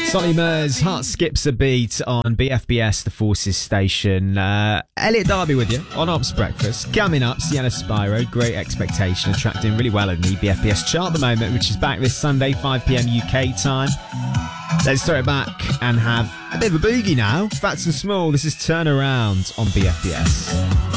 Sonny Murs, Heart Skips a Beat on BFBS, the Forces station. Elliot Darby with you on Ops Breakfast. Coming up, Sienna Spyro, Great Expectation, attracting really well in the BFBS chart at the moment, which is back this Sunday, 5pm UK time. Let's throw it back and have a bit of a boogie now. Fats and Small, this is Turn Around on BFBS.